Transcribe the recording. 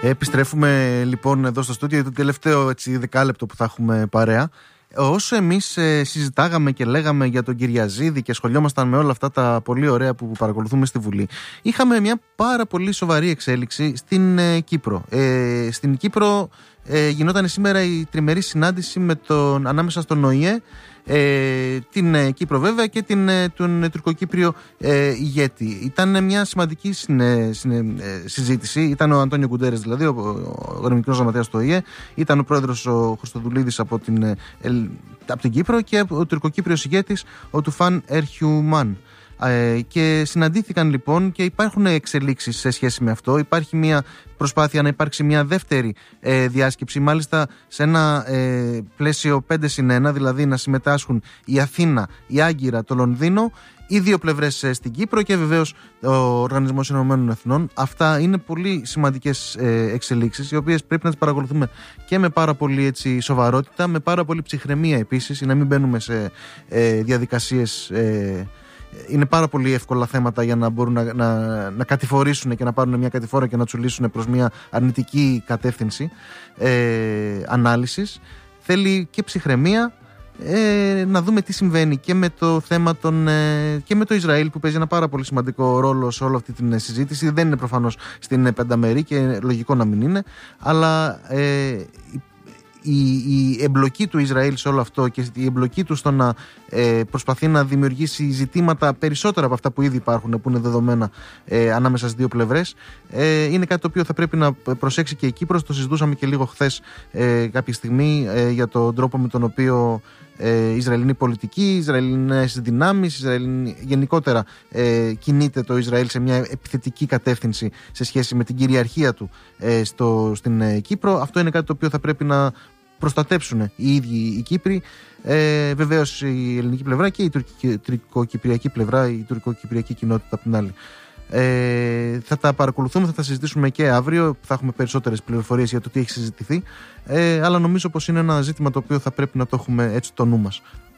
Επιστρέφουμε λοιπόν εδώ στο στούντιο, το τελευταίο δεκάλεπτο που θα έχουμε παρέα. Όσο εμείς συζητάγαμε και λέγαμε για τον Κυριαζίδη και σχολιόμασταν με όλα αυτά τα πολύ ωραία που παρακολουθούμε στη Βουλή, είχαμε μια πάρα πολύ σοβαρή εξέλιξη στην Κύπρο. Στην Κύπρο γινόταν σήμερα η τριμερή συνάντηση ανάμεσα στον ΟΗΕ, την Κύπρο βέβαια και τον τουρκοκύπριο ηγέτη. Ήταν μια σημαντική συζήτηση. Ήταν ο Αντώνιο Γκουντέρες, δηλαδή ο Γενικός Γραμματέας του ΟΗΕ, ήταν ο πρόεδρος ο Χριστοδουλίδης από την Κύπρο και ο τουρκοκύπριος ηγέτης ο Τουφάν Ερχιουμάν. Και συναντήθηκαν λοιπόν και υπάρχουν εξελίξεις σε σχέση με αυτό. Υπάρχει μια προσπάθεια να υπάρξει μια δεύτερη διάσκεψη, μάλιστα σε ένα πλαίσιο 5+1, δηλαδή να συμμετάσχουν η Αθήνα, η Άγκυρα, το Λονδίνο, οι δύο πλευρές στην Κύπρο και βεβαίως ο Οργανισμός Ηνωμένων Εθνών. Αυτά είναι πολύ σημαντικές εξελίξεις, οι οποίες πρέπει να τις παρακολουθούμε και με πάρα πολύ σοβαρότητα, με πάρα πολύ ψυχραιμία επίσης, να μην μπαίνουμε σε διαδικασίες. Είναι πάρα πολύ εύκολα θέματα για να μπορούν να κατηφορήσουν και να πάρουν μια κατηφόρα και να τσουλήσουν προς μια αρνητική κατεύθυνση ανάλυσης. Θέλει και ψυχραιμία, να δούμε τι συμβαίνει και με το θέμα και με το Ισραήλ, που παίζει ένα πάρα πολύ σημαντικό ρόλο σε όλη αυτή την συζήτηση. Δεν είναι προφανώς στην πενταμερή και λογικό να μην είναι, αλλά η εμπλοκή του Ισραήλ σε όλο αυτό και η εμπλοκή του στο να προσπαθεί να δημιουργήσει ζητήματα περισσότερα από αυτά που ήδη υπάρχουν, που είναι δεδομένα ανάμεσα στις δύο πλευρές, είναι κάτι το οποίο θα πρέπει να προσέξει και η Κύπρος. Το συζητούσαμε και λίγο χθες κάποια στιγμή για τον τρόπο με τον οποίο η Ισραηλινή πολιτική, οι Ισραηλινές δυνάμεις, γενικότερα κινείται το Ισραήλ σε μια επιθετική κατεύθυνση σε σχέση με την κυριαρχία του στην Κύπρο. Αυτό είναι κάτι το οποίο θα πρέπει να προστατέψουν οι ίδιοι οι Κύπροι, βεβαίως η ελληνική πλευρά και η τουρκοκυπριακή πλευρά, η τουρκοκυπριακή κοινότητα από την άλλη. Θα τα παρακολουθούμε, θα τα συζητήσουμε και αύριο, θα έχουμε περισσότερες πληροφορίες για το τι έχει συζητηθεί, αλλά νομίζω πως είναι ένα ζήτημα το οποίο θα πρέπει να το έχουμε έτσι στο νου μας.